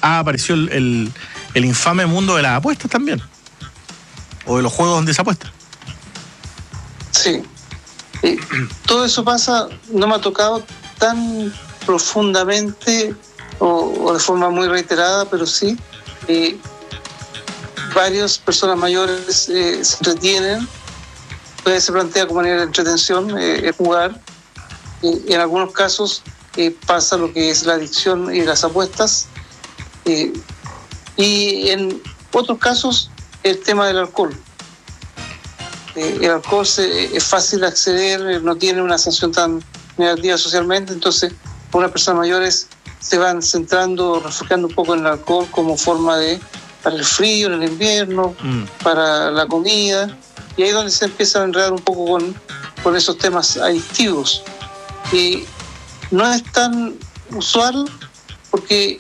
apareció el infame mundo de las apuestas también. O de los juegos donde se apuesta. Sí. Todo eso pasa, no me ha tocado tan profundamente o de forma muy reiterada, pero sí. Varias personas mayores se entretienen, se plantea como manera de entretención jugar. En algunos casos pasa lo que es la adicción y las apuestas. Y en otros casos el tema del alcohol. El alcohol es fácil de acceder, no tiene una sanción tan negativa socialmente, entonces algunas personas mayores se van centrando, refugiando un poco en el alcohol como forma para el frío, en el invierno, para la comida, y ahí es donde se empieza a enredar un poco con esos temas adictivos. Y no es tan usual porque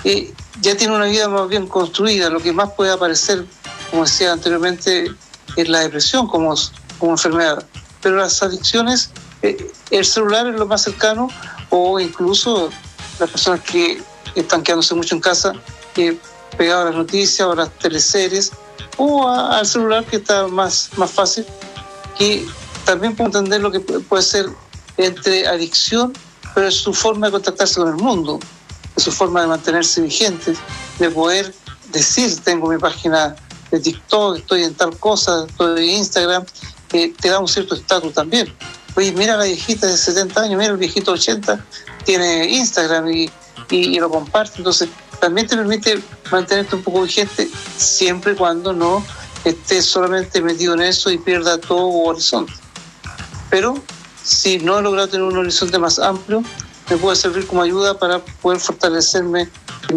ya tiene una vida más bien construida. Lo que más puede aparecer, como decía anteriormente, es la depresión como enfermedad. Pero las adicciones, el celular es lo más cercano, o incluso las personas que están quedándose mucho en casa, pegados a las noticias o a las teleseries, o al celular, que está más fácil, que también puedo entender lo que puede ser entre adicción, pero es su forma de contactarse con el mundo, es su forma de mantenerse vigente, de poder decir, tengo mi página de TikTok, estoy en tal cosa, estoy en Instagram, te da un cierto estatus también. Oye, mira la viejita de 70 años, mira el viejito de 80, tiene Instagram y lo comparte, entonces también te permite mantenerte un poco vigente, siempre y cuando no estés solamente metido en eso y pierda todo horizonte. Pero si no he logrado tener un horizonte más amplio, me puede servir como ayuda para poder fortalecerme,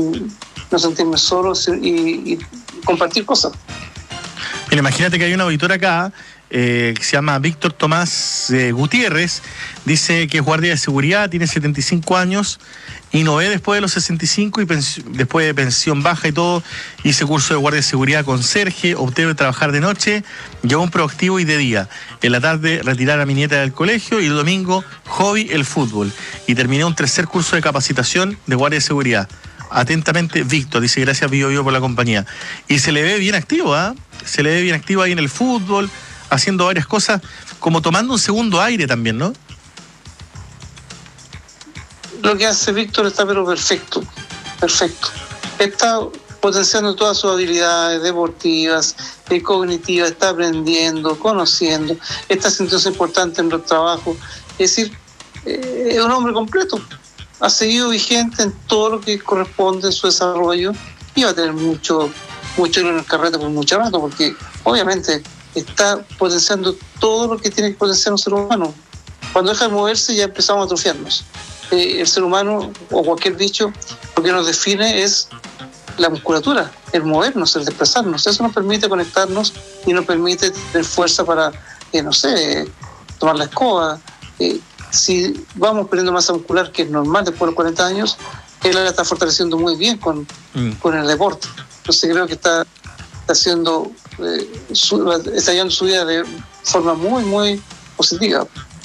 no sentirme solo y compartir cosas. Mira, imagínate que hay un auditor acá que se llama Víctor Tomás Gutiérrez, dice que es guardia de seguridad, tiene 75 años y no ve después de los 65 y después de pensión baja y todo, hice curso de guardia de seguridad conserje, opté de trabajar de noche, llevo un proactivo y de día. En la tarde retirar a mi nieta del colegio y el domingo hobby el fútbol. Y terminé un tercer curso de capacitación de guardia de seguridad. Atentamente, Víctor, dice gracias Bio Bio por la compañía. Y se le ve bien activo, se le ve bien activo ahí en el fútbol, haciendo varias cosas, como tomando un segundo aire también, ¿no? Lo que hace Víctor está pero perfecto. Está potenciando todas sus habilidades deportivas, cognitivas, está aprendiendo, conociendo, está sintiéndose importante en los trabajos. Es decir, es un hombre completo. Ha seguido vigente en todo lo que corresponde en su desarrollo y va a tener mucho en el carrete por mucho rato, porque obviamente está potenciando todo lo que tiene que potenciar un ser humano. Cuando deja de moverse ya empezamos a atrofiarnos. El ser humano o cualquier bicho, lo que nos define es la musculatura, el movernos, el desplazarnos. Eso nos permite conectarnos y nos permite tener fuerza para, tomar la escoba. Si vamos perdiendo masa muscular, que es normal después de los 40 años, él la está fortaleciendo muy bien con el deporte. Entonces creo que está llevando su vida de forma muy, muy positiva.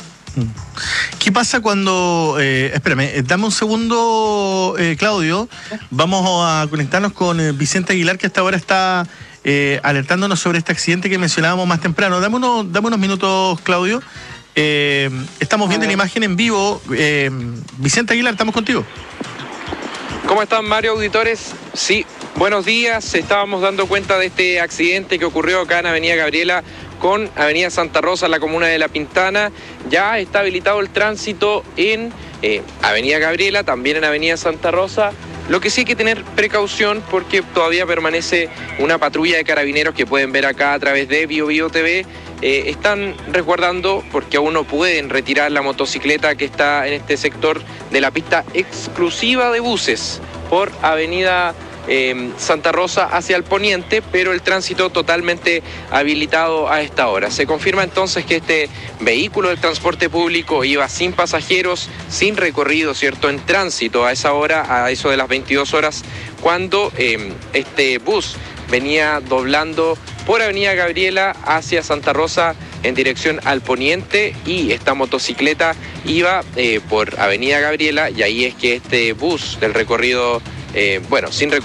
¿Qué pasa cuando... espérame, dame un segundo, Claudio. Vamos a conectarnos con Vicente Aguilar, que hasta ahora está alertándonos sobre este accidente que mencionábamos más temprano. Dame unos minutos, Claudio. Estamos viendo la imagen en vivo. Vicente Aguilar, estamos contigo. ¿Cómo están, Mario, auditores? Sí, buenos días. Estábamos dando cuenta de este accidente que ocurrió acá en Avenida Gabriela con Avenida Santa Rosa, en la comuna de La Pintana. Ya está habilitado el tránsito en Avenida Gabriela, también en Avenida Santa Rosa. Lo que sí hay que tener precaución porque todavía permanece una patrulla de carabineros que pueden ver acá a través de Bio Bio TV. Están resguardando porque aún no pueden retirar la motocicleta que está en este sector de la pista exclusiva de buses por Avenida Santa Rosa hacia el poniente, pero el tránsito totalmente habilitado a esta hora. Se confirma entonces que este vehículo del transporte público iba sin pasajeros, sin recorrido, ¿cierto?, en tránsito a esa hora, a eso de las 22 horas, cuando este bus venía doblando por Avenida Gabriela hacia Santa Rosa en dirección al poniente, y esta motocicleta iba por Avenida Gabriela, y ahí es que este bus del recorrido, sin recorrido,